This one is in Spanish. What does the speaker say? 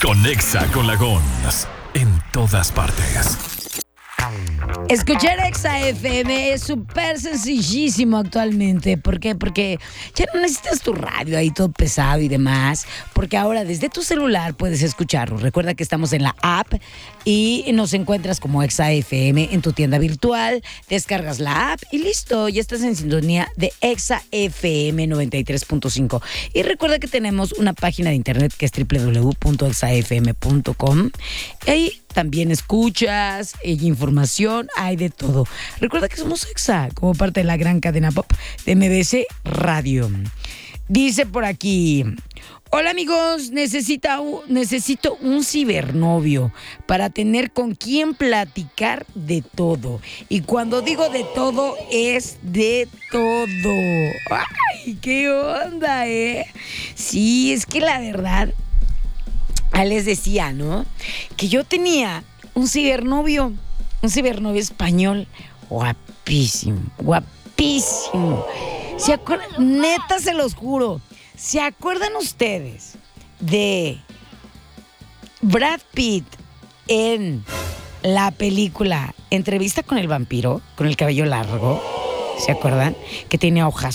Conexa con la Gons en todas partes. Escuchar Exa FM es súper sencillísimo actualmente. ¿Por qué? Porque ya no necesitas tu radio ahí todo pesado y demás. Porque ahora desde tu celular puedes escucharlo. Recuerda que estamos en la app y nos encuentras como Exa FM en tu tienda virtual. Descargas la app y listo. Ya estás en sintonía de Exa FM 93.5. Y recuerda que tenemos una página de internet que es www.exafm.com. Ahí también escuchas, información, hay de todo. Recuerda que somos Exa, como parte de la gran cadena pop de MBS Radio. Dice por aquí: hola amigos, necesito un cibernovio para tener con quien platicar de todo. Y cuando digo de todo, es de todo. ¡Ay, qué onda, Sí, es que la verdad, les decía, ¿no? Que yo tenía un cibernovio español guapísimo, guapísimo. ¿Se acuerdan? Neta, se los juro. ¿Se acuerdan ustedes de Brad Pitt en la película Entrevista con el vampiro, con el cabello largo? ¿Se acuerdan? Que tenía hojas